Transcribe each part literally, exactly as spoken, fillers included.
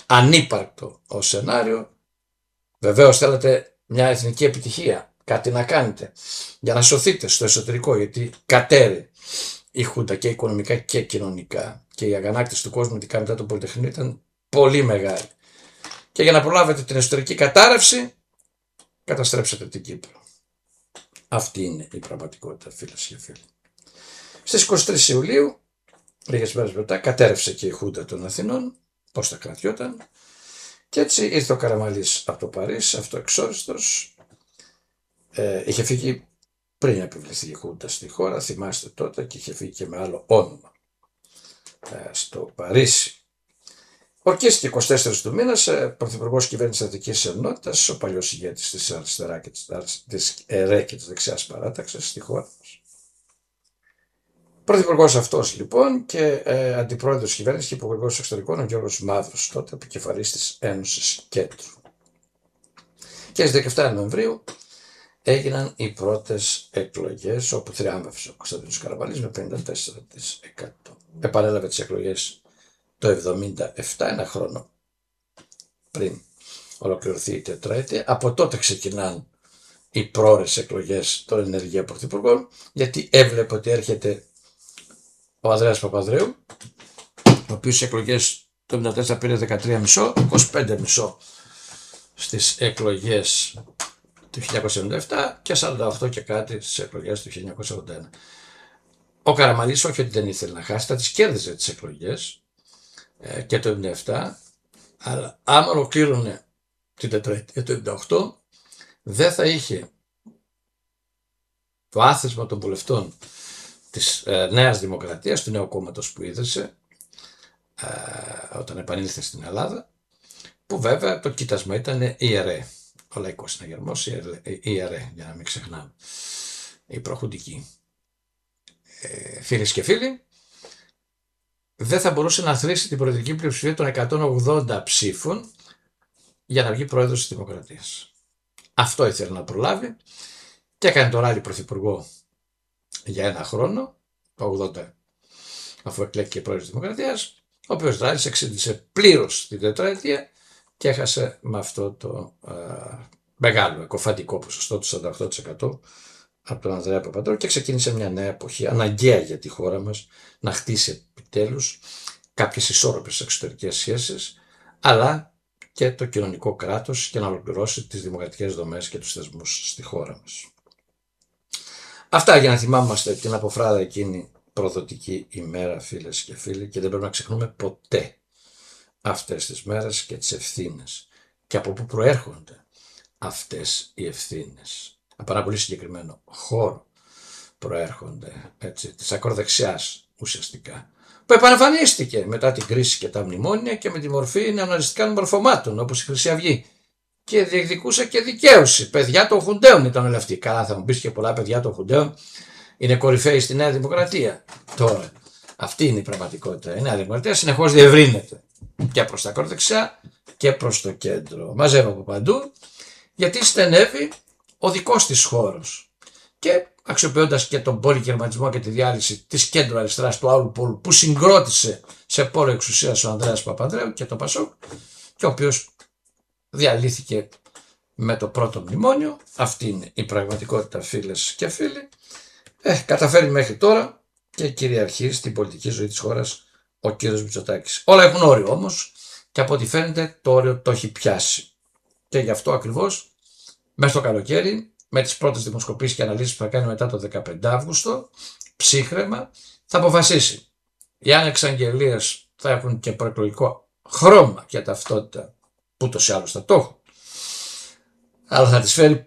ανύπαρκτο ως σενάριο. Βεβαίως θέλετε μια εθνική επιτυχία, κάτι να κάνετε για να σωθείτε στο εσωτερικό, γιατί κατέρει η Χούντα και οικονομικά και κοινωνικά, και η αγανάκτηση του κόσμου ειδικά μετά το Πολυτεχνείο ήταν πολύ μεγάλη. Και για να προλάβετε την εσωτερική κατάρρευση, καταστρέψατε την Κύπρο. Αυτή είναι η πραγματικότητα, φίλες και φίλοι. Στις είκοσι τρεις Ιουλίου, λίγες μέρες μετά, κατέρευσε και η Χούντα των Αθηνών, πώς τα κρατιόταν, και έτσι ήρθε ο Καραμανλής από το Παρίσι, αυτοεξόριστος. Ε, είχε φύγει πριν επιβληθεί η Χούντα στη χώρα, θυμάστε τότε, και είχε φύγει και με άλλο όνομα ε, στο Παρίσι. Ορκίστηκε εικοστή τέταρτη του μήνα πρωθυπουργός κυβέρνησης Αττικής Ενότητας, ο παλιός ηγέτης της αριστερά και της ΕΡΕ και της δεξιάς παράταξης στη χώρα μας. Πρωθυπουργός αυτός λοιπόν και ε, αντιπρόεδρος της κυβέρνησης και υπουργός εξωτερικών ο Γιώργος Μαύρος, τότε επικεφαλής της Ένωσης Κέντρου. Και στις δεκαεφτά Νοεμβρίου έγιναν οι πρώτες εκλογές, όπου θριάμβευσε ο Κωνσταντίνος Καραμανλής με πενήντα τέσσερα τοις εκατό. Επανέλαβε τις εκλογές το εβδομήντα επτά, ένα χρόνο πριν ολοκληρωθεί η τετραετία. Από τότε ξεκινάν οι πρόορες εκλογές των ενεργειών πρωθυπουργών, γιατί έβλεπε ότι έρχεται ο Ανδρέας Παπανδρέου, ο οποίος στις εκλογές το εβδομήντα τέσσερα πήρε δεκατρία κόμμα πέντε, είκοσι πέντε κόμμα πέντε στις εκλογές του χίλια εννιακόσια εβδομήντα επτά και σαράντα οκτώ και κάτι στις εκλογές του χίλια εννιακόσια ογδόντα ένα. Ο Καραμανλής όχι ότι δεν ήθελε να χάσει, θα τις κέρδιζε τις εκλογές ε, και το εβδομήντα επτά, αλλά άμα ολοκλήρωνε την τετραετία του εβδομήντα οκτώ, δεν θα είχε το άθροισμα των βουλευτών της ε, Νέας Δημοκρατίας, του νέου κόμματος που ίδρυσε ε, όταν επανήλθε στην Ελλάδα, που βέβαια το κοίτασμα ήταν η ΕΡΕ. Ο Λαϊκός Συναγερμός, η ΕΡΕ, για να μην ξεχνάμε, η προχουντική. Ε, φίλες και φίλοι, δεν θα μπορούσε να θρήσει την προεδρική πλειοψηφία των εκατόν ογδόντα ψήφων για να βγει πρόεδρος της Δημοκρατίας. Αυτό ήθελε να προλάβει και έκανε τον άλλη πρωθυπουργό για ένα χρόνο, το ογδόντα, αφού εκλέγηκε πρόεδρος της Δημοκρατίας, ο οποίος δηλαδή εξήντησε πλήρως την τετραετία και έχασε με αυτό το α, μεγάλο εκοφαντικό ποσοστό του σαράντα οκτώ τοις εκατό από τον Ανδρέα Παπανδρέου και ξεκίνησε μια νέα εποχή αναγκαία για τη χώρα μας να χτίσει επιτέλους κάποιες ισόρροπες εξωτερικές σχέσεις, αλλά και το κοινωνικό κράτος και να ολοκληρώσει τις δημοκρατικές δομές και τους θεσμούς στη χώρα μας. Αυτά για να θυμάμαστε την αποφράδα εκείνη προδοτική ημέρα, φίλες και φίλοι, και δεν πρέπει να ξεχνούμε ποτέ αυτές τις μέρες και τις ευθύνες και από πού προέρχονται αυτές οι ευθύνες. Από ένα πολύ συγκεκριμένο χώρο προέρχονται, έτσι, της ακροδεξιάς ουσιαστικά, που επανεμφανίστηκε μετά την κρίση και τα μνημόνια και με τη μορφή νεοναζιστικών μορφωμάτων όπως η Χρυσή Αυγή και διεκδικούσε και δικαίωση. Παιδιά των Χουντέων ήταν όλοι αυτοί. Καλά, θα μου πεις, και πολλά παιδιά των Χουντέων είναι κορυφαίοι στη Νέα Δημοκρατία. Τώρα, αυτή είναι η πραγματικότητα. Η Νέα Δημοκρατία συνεχώς διευρύνεται και προς τα ακροδεξιά και προς το κέντρο. Μαζεύω από παντού, γιατί στενεύει ο δικός της χώρος. Και αξιοποιώντας και τον πολυκερματισμό και τη διάλυση της κέντρου αριστεράς του άλλου πόλου που συγκρότησε σε πόλο εξουσίας ο Ανδρέας Παπανδρέου και το Πασόκ, και ο οποίος διαλύθηκε με το πρώτο μνημόνιο. Αυτή είναι η πραγματικότητα, φίλες και φίλοι. Ε, καταφέρει μέχρι τώρα και κυριαρχεί στην πολιτική ζωή της χώρας ο κύριος Μητσοτάκης. Όλα έχουν όριο όμως και από ό,τι φαίνεται το όριο το έχει πιάσει. Και γι' αυτό ακριβώς μέσα στο καλοκαίρι, με τις πρώτες δημοσκοπήσεις και αναλύσεις που θα κάνει μετά το δεκαπέντε Αύγουστο, ψύχραιμα θα αποφασίσει εάν εξαγγελίες θα έχουν και προεκλογικό χρώμα και ταυτότητα, που ούτως ή άλλως θα το έχουν, αλλά θα τις φέρει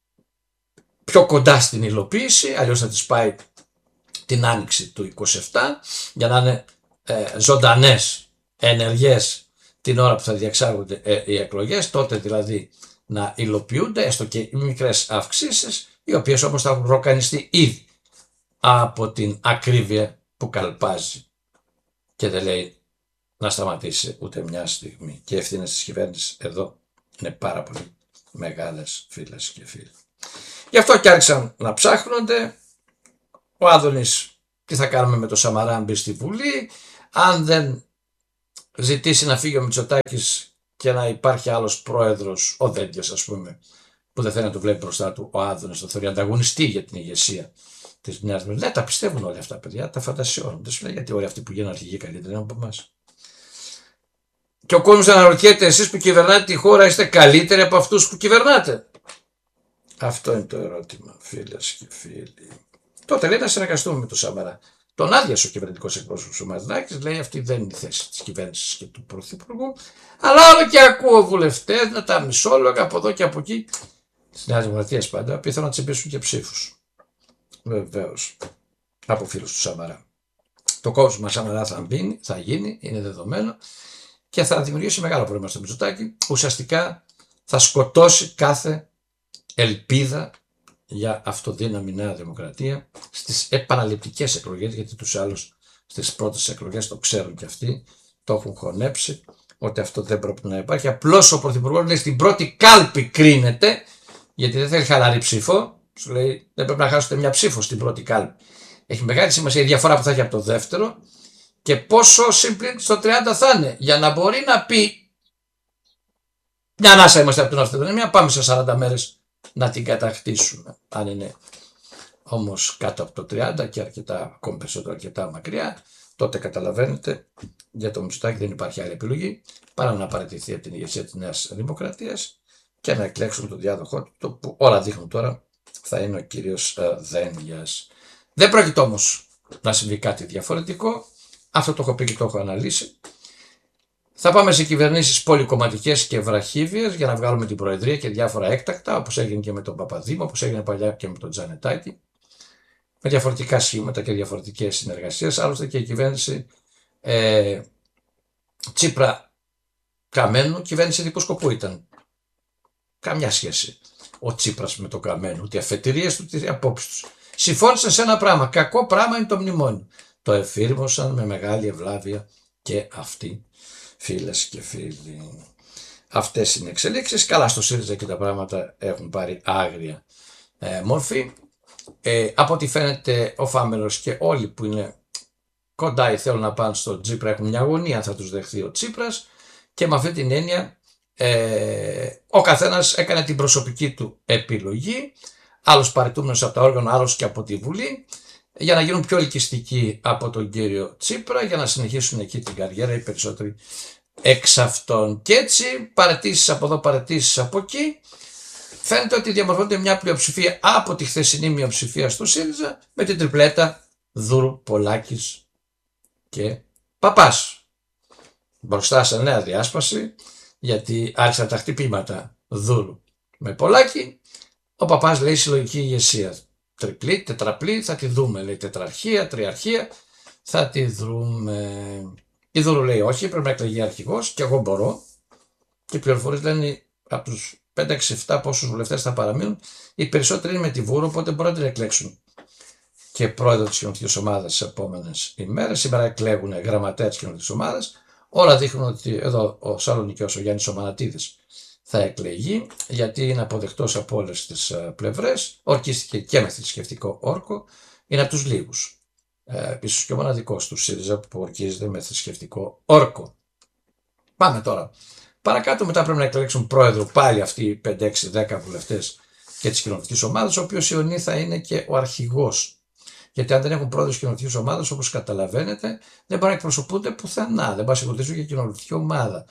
πιο κοντά στην υλοποίηση, αλλιώς θα τις πάει την άνοιξη του είκοσι επτά για να είναι ε, ζωντανές, ενεργές την ώρα που θα διεξάγονται ε, οι εκλογές, τότε δηλαδή να υλοποιούνται έστω και οι μικρές αυξήσεις, οι οποίες όμως θα έχουν ροκανιστεί ήδη από την ακρίβεια που καλπάζει και δεν λέει να σταματήσει ούτε μια στιγμή. Και οι ευθύνες της κυβέρνησης εδώ είναι πάρα πολύ μεγάλες, φίλες και φίλοι. Γι' αυτό και άρχισαν να ψάχνονται. Ο Άδωνης, τι θα κάνουμε με το Σαμαρά αν μπει στη Βουλή, αν δεν ζητήσει να φύγει ο Μητσοτάκης και να υπάρχει άλλος πρόεδρος, ο Δέντιος ας πούμε, που δεν θέλει να το βλέπει μπροστά του, ο Άδωνης, το θεωρεί ανταγωνιστή για την ηγεσία της Νέας Δημοκρατίας. Ναι, τα πιστεύουν όλα αυτά, παιδιά, τα φαντασιώνουν. Δεν σου λέει γιατί όλοι αυτοί που γίνουν αρχηγοί καλύτερα από εμάς. Και ο κόσμος αναρωτιέται, εσείς που κυβερνάτε τη χώρα είστε καλύτεροι από αυτούς που κυβερνάτε? Αυτό είναι το ερώτημα, φίλες και φίλοι. Τότε λέει να συνεργαστούμε με τον Σαμαρά. Τον άδειασε ο κυβερνητικός εκπρόσωπος ο Μαζδάκης, λέει αυτή δεν είναι η θέση της κυβέρνησης και του Πρωθυπουργού. Αλλά όλο και ακούω βουλευτές να τα μισόλογα από εδώ και από εκεί. Τη Νέα Δημοκρατία πάντα, πιθανόν να τσιμπήσουν και ψήφους. Βεβαίως. Από φίλους του Σαμαρά. Το κόμμα Σαμαρά θα, μπίνει, θα γίνει, είναι δεδομένο και θα δημιουργήσει μεγάλο πρόβλημα στο Μητσοτάκη. Ουσιαστικά θα σκοτώσει κάθε ελπίδα για αυτοδύναμη Νέα Δημοκρατία στις επαναληπτικές εκλογές, γιατί τους άλλους στις πρώτες εκλογές το ξέρουν και αυτοί, το έχουν χωνέψει ότι αυτό δεν πρέπει να υπάρχει. Απλώς ο Πρωθυπουργός λέει στην πρώτη κάλπη κρίνεται, γιατί δεν θέλει χαλαρή ψήφο, σου λέει δεν πρέπει να χάσετε μια ψήφο στην πρώτη κάλπη. Έχει μεγάλη σημασία η διαφορά που θα έχει από το δεύτερο και πόσο συμπλήν στο τριάντα θα είναι, για να μπορεί να πει μια ανάσα είμαστε από την αυτοδυναμία, πάμε σε σαράντα μέρες να την κατακτήσουμε. Αν είναι όμως κάτω από το τριάντα και αρκετά, ακόμη περισσότερο αρκετά μακριά, τότε καταλαβαίνετε για το Μητσοτάκη δεν υπάρχει άλλη επιλογή παρά να παραιτηθεί από την ηγεσία της Νέας Δημοκρατίας και να εκλέξουν τον διάδοχό του, το που όλα δείχνουν τώρα θα είναι ο κύριος uh, Δένδιας. Δεν πρόκειται όμως να συμβεί κάτι διαφορετικό, αυτό το έχω πει και το έχω αναλύσει. Θα πάμε σε κυβερνήσεις πολυκομματικές και βραχύβιες για να βγάλουμε την Προεδρία και διάφορα έκτακτα, όπως έγινε και με τον Παπαδήμο, όπως έγινε παλιά και με τον Τζανετάκη, με διαφορετικά σχήματα και διαφορετικές συνεργασίες. Άλλωστε και η κυβέρνηση ε, Τσίπρα Καμένου, κυβέρνηση ειδικού σκοπού ήταν. Καμιά σχέση ο Τσίπρας με το Καμένο, ούτε οι αφετηρίες του, ούτε οι απόψεις τους. Συμφώνησαν σε ένα πράγμα. Κακό πράγμα είναι το μνημόνιο. Το εφήρμοσαν με μεγάλη ευλάβεια και αυτοί. Φίλες και φίλοι, αυτές είναι εξελίξεις. Καλά, στο ΣΥΡΙΖΑ και τα πράγματα έχουν πάρει άγρια ε, μόρφη. Ε, από ό,τι φαίνεται ο Φάμελος και όλοι που είναι κοντά ή θέλουν να πάνε στο Τσίπρα έχουν μια αγωνία αν θα τους δεχθεί ο Τσίπρας και με αυτή την έννοια ε, ο καθένας έκανε την προσωπική του επιλογή, άλλος παραιτούμενος από τα όργανα, άλλος και από τη Βουλή, για να γίνουν πιο ελκυστικοί από τον κύριο Τσίπρα, για να συνεχίσουν εκεί την καριέρα οι περισσότεροι εξ αυτών. Και έτσι παραιτήσεις από εδώ, παραιτήσεις από εκεί. Φαίνεται ότι διαμορφώνεται μια πλειοψηφία από τη χθεσινή μειοψηφία στο ΣΥΡΙΖΑ με την τριπλέτα Δούρου, Πολάκης και Παπάς. Μπροστά σε νέα διάσπαση, γιατί άρχισαν τα χτυπήματα Δούρου με Πολάκη. Ο Παπάς λέει συλλογική ηγεσία. Τριπλή, τετραπλή, θα τη δούμε. Λέει τετραρχία, τριαρχία, θα τη δούμε. Η Δούρου λέει όχι, πρέπει να εκλεγεί αρχηγός και εγώ μπορώ. Και οι πληροφορίες λένε από τους πέντε έξι επτά πόσους βουλευτές θα παραμείνουν, οι περισσότεροι είναι με τη Βούρο, οπότε μπορούν να την εκλέξουν και πρόεδρο της κοινωνικής ομάδας τις επόμενες ημέρες. Σήμερα εκλέγουν γραμματέα της κοινωνικής ομάδας. Όλα δείχνουν ότι εδώ ο Σαλονικιός, ο Γιάννης ο Μανατίδης, θα εκλεγεί, γιατί είναι αποδεκτός από όλες τις πλευρές. Ορκίστηκε και με θρησκευτικό όρκο. Είναι από τους λίγους, ε, ίσως και ο μοναδικός του ΣΥΡΙΖΑ που ορκίζεται με θρησκευτικό όρκο. Πάμε τώρα. Παρακάτω μετά πρέπει να εκλέξουν πρόεδρο πάλι αυτοί οι πέντε έξι δέκα βουλευτές και της κοινωνικής ομάδας, ο οποίος Ιωνί θα είναι και ο αρχηγός. Γιατί αν δεν έχουν πρόεδρο της κοινωνικής ομάδας, όπως καταλαβαίνετε, δεν μπορούν να εκπροσωπούνται πουθενά, δεν μπορούν να συγκροτήσουν και κοινωνική ομάδα.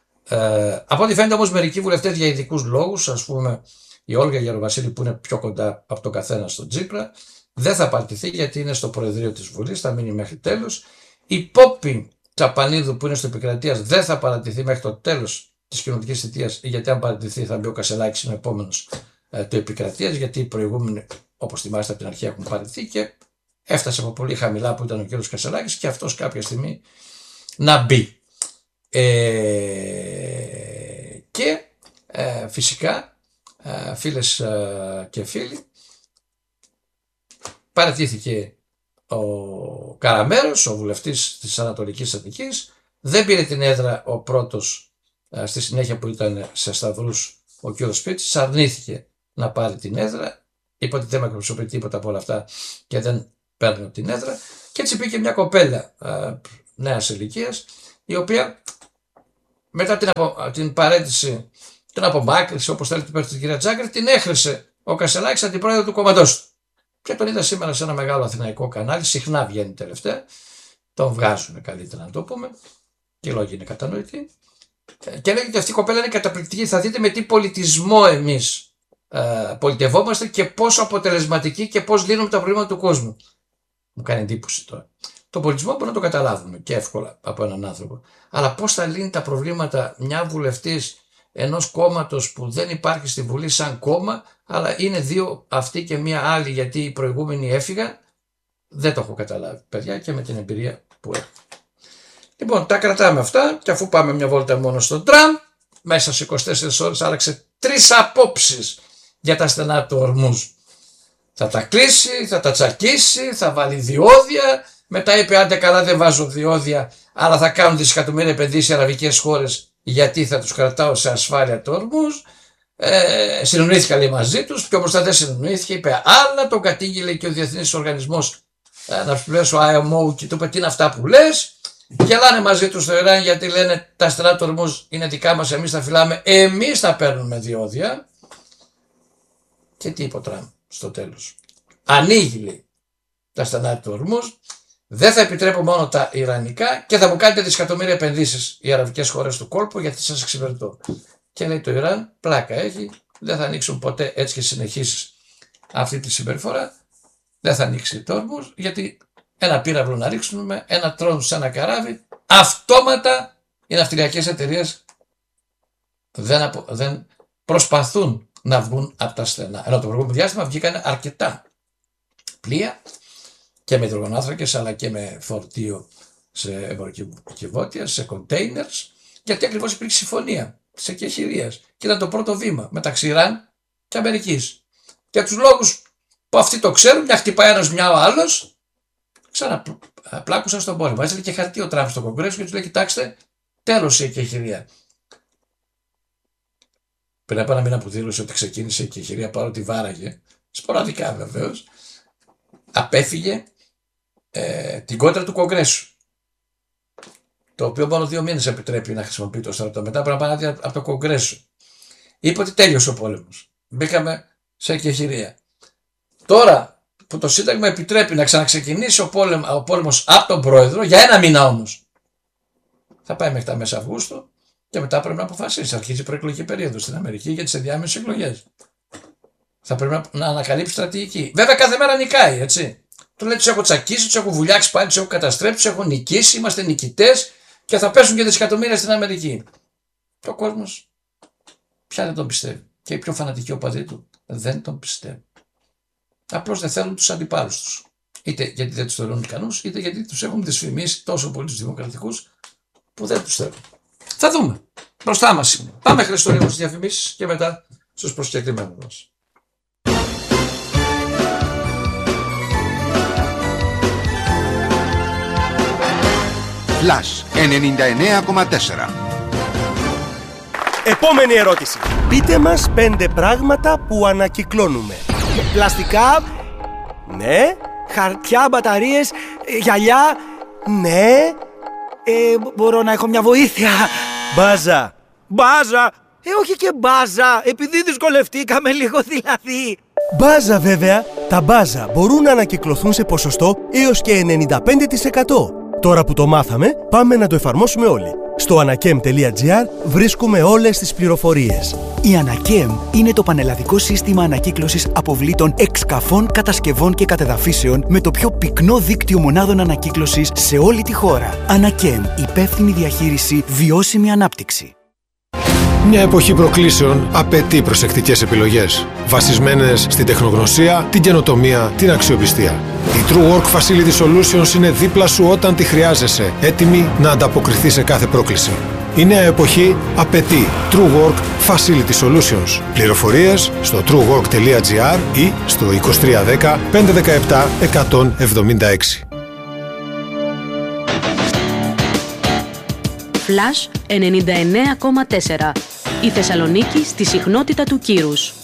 Ε, από ό,τι φαίνεται όμως μερικοί βουλευτές για ειδικούς λόγους, ας πούμε η Όλγα Γεροβασίλη που είναι πιο κοντά από τον καθένα στον Τσίπρα, δεν θα παρτιθεί γιατί είναι στο Προεδρείο της Βουλής, θα μείνει μέχρι τέλος. Η Πόπη Τσαπανίδου που είναι στο Επικρατείας δεν θα παρατηθεί μέχρι το τέλος της κοινωνικής θητείας, γιατί αν παρατηθεί θα μπει ο Κασελάκης, είναι επόμενος ε, του Επικρατείας, γιατί οι προηγούμενοι, όπως θυμάστε από την αρχή, έχουν παρατηθεί και έφτασε από πολύ χαμηλά που ήταν ο κ. Κασελάκης και αυτός κάποια στιγμή να μπει. Ε, και ε, φυσικά ε, φίλες ε, και φίλοι, παρατήθηκε ο Καραμέρος, ο βουλευτής της Ανατολικής Αττικής, δεν πήρε την έδρα ο πρώτος ε, στη συνέχεια που ήταν σε σταυρούς ο κ. Σπίτσης, αρνήθηκε να πάρει την έδρα, είπε ότι δεν με εκπροσωπεί τίποτα από όλα αυτά και δεν παίρνω την έδρα, και έτσι πήγε μια κοπέλα ε, νέας ηλικίας η οποία μετά την, απο, την παρέτηση, την απομάκρυνση, όπως θέλετε πέρα την κυρία Τζάκρη, την έχρισε ο Κασελάκης αντιπρόεδρο του κόμματός του. Και τον είδα σήμερα σε ένα μεγάλο αθηναϊκό κανάλι, συχνά βγαίνει τελευταία, τον βγάζουν καλύτερα να το πούμε, και οι λόγοι είναι κατανοητοί. Και λέγεται ότι αυτή η κοπέλα είναι καταπληκτική. Θα δείτε με τι πολιτισμό εμείς ε, πολιτευόμαστε και πόσο αποτελεσματικοί και πώς λύνουμε τα προβλήματα του κόσμου. Μου κάνει εντύπωση τώρα. Το πολιτισμό μπορούμε να το καταλάβουμε και εύκολα από έναν άνθρωπο. Αλλά πώς θα λύνει τα προβλήματα μια βουλευτής ενός κόμματος που δεν υπάρχει στη Βουλή σαν κόμμα, αλλά είναι δύο αυτοί και μία άλλη γιατί οι προηγούμενοι έφυγαν, δεν το έχω καταλάβει, παιδιά, και με την εμπειρία που έχω. Λοιπόν, τα κρατάμε αυτά και αφού πάμε μια βόλτα μόνο στο τραμ, μέσα σε είκοσι τέσσερις ώρες άλλαξε τρεις απόψεις για τα στενά του Ορμούζ. Θα τα κλείσει, θα τα τσακίσει, θα βάλει διόδια, μετά είπε άντε καλά δεν βάζω διόδια, αλλά θα κάνουν δισεκατομμύρια επενδύσεις σε αραβικές χώρες γιατί θα τους κρατάω σε ασφάλεια του Ορμούζ. Ε, συνεννοήθηκα λέει μαζί τους και όμως δεν συνεννοήθηκε, είπε άλλα, τον κατήγγειλε και ο Διεθνής Οργανισμός ε, να σου πλέον ο άι εμ ο και του είπε τι είναι αυτά που λες. Γελάνε μαζί τους στο Ιράν γιατί λένε τα στενά του Ορμούζ είναι δικά μας, εμείς τα φυλάμε, εμείς τα παίρνουμε διόδια. Και τι είπε ο Τραμπ στο τέλος? Ανοίγει λέει τα στενά του Ορμούζ, δεν θα επιτρέπω μόνο τα ιρανικά και θα μου κάνετε δισεκατομμύρια επενδύσεις οι αραβικές χώρες του κόλπου γιατί σας εξυπηρετώ. Και λέει το Ιράν, πλάκα έχει, δεν θα ανοίξουν ποτέ, έτσι και συνεχίσεις αυτή τη συμπεριφορά, δεν θα ανοίξει το Ορμούζ γιατί ένα πύραυλο να ρίξουμε, ένα τρόνο σε ένα καράβι, αυτόματα οι ναυτιλιακές εταιρείες δεν, απο, δεν προσπαθούν να βγουν από τα στενά. Ενώ το προηγούμενο διάστημα βγήκαν αρκετά πλοία και με υδρογονάνθρακες αλλά και με φορτίο σε εμπορικευότια, σε containers, γιατί ακριβώς υπήρξε συμφωνία της εκεχηρίας και ήταν το πρώτο βήμα μεταξύ Ιράν και Αμερικής. Για τους λόγους που αυτοί το ξέρουν, μια χτυπάει ένας, μια ο άλλος, ξαναπλάκουσαν στον πόλεμο. Έστειλε και χαρτί ο Τραμπ στο Κογκρέσο και του λέει: κοιτάξτε, τέλος η εκεχηρία. Πριν από ένα μήνα που δήλωσε ότι ξεκίνησε η εκεχηρία παρότι βάραγε, σποραδικά βεβαίως, απέφυγε ε, την κόντρα του Κογκρέσου. Το οποίο μόνο δύο μήνες επιτρέπει να χρησιμοποιεί το στρατό. Μετά πρέπει να πάνε από το Κογκρέσο. Είπε ότι τέλειωσε ο πόλεμος. Μπήκαμε σε εκεχηρία. Τώρα που το Σύνταγμα επιτρέπει να ξαναξεκινήσει ο, πόλεμ, ο πόλεμος από τον πρόεδρο, για ένα μήνα όμως, θα πάει μέχρι τα μέσα Αυγούστου και μετά πρέπει να αποφασίσει. Αρχίζει η προεκλογική περίοδο στην Αμερική για τις ενδιάμεσες εκλογές. Θα πρέπει να, να ανακαλύψει στρατηγική. Βέβαια κάθε μέρα νικάει, έτσι. Του λέει: τους έχω τσακίσει, τους έχω βουλιάξει πάλι, τους έχω καταστρέψει, τους έχω νικήσει, είμαστε νικητές και θα πέσουν και δισεκατομμύρια στην Αμερική. Και ο κόσμος πια δεν τον πιστεύει. Και οι πιο φανατικοί οπαδοί του δεν τον πιστεύουν. Απλώς δεν θέλουν τους αντιπάλους τους. Είτε γιατί δεν τους θεωρούν ικανούς, είτε γιατί τους έχουν δυσφημίσει τόσο πολύ τους δημοκρατικούς που δεν τους θέλουν. Θα δούμε. Μπροστά μας είναι. Πάμε Χριστό λίγο στις διαφημίσεις και μετά στους προσκεκλημένους μας. Flash ενενήντα εννέα κόμμα τέσσερα. Επόμενη ερώτηση. Πείτε μας πέντε πράγματα που ανακυκλώνουμε. Πλαστικά, ναι. Χαρτιά, μπαταρίες, γυαλιά, ναι. Ε, μπορώ να έχω μια βοήθεια? Μπάζα. Μπάζα. Ε, όχι και μπάζα, επειδή δυσκολευτήκαμε λίγο δηλαδή. Μπάζα βέβαια. Τα μπάζα μπορούν να ανακυκλωθούν σε ποσοστό έως και ενενήντα πέντε τοις εκατό. Τώρα που το μάθαμε, πάμε να το εφαρμόσουμε όλοι. Στο ανακέμ τελεία τζι άρ βρίσκουμε όλες τις πληροφορίες. Η Ανακέμ είναι το πανελλαδικό σύστημα ανακύκλωσης αποβλήτων εξκαφών, κατασκευών και κατεδαφίσεων με το πιο πυκνό δίκτυο μονάδων ανακύκλωσης σε όλη τη χώρα. Ανακέμ, υπεύθυνη διαχείριση, βιώσιμη ανάπτυξη. Μια εποχή προκλήσεων απαιτεί προσεκτικές επιλογές, βασισμένες στην τεχνογνωσία, την καινοτομία, την αξιοπιστία. Η True Work Facility Solutions είναι δίπλα σου όταν τη χρειάζεσαι, έτοιμη να ανταποκριθεί σε κάθε πρόκληση. Η νέα εποχή απαιτεί True Work Facility Solutions. Πληροφορίες στο true work τελεία τζι άρ ή στο είκοσι τρία δέκα πεντακόσια δεκαεπτά εκατόν εβδομήντα έξι. Flash ενενήντα εννέα κόμμα τέσσερα. Η Θεσσαλονίκη στη συχνότητα του κύρους.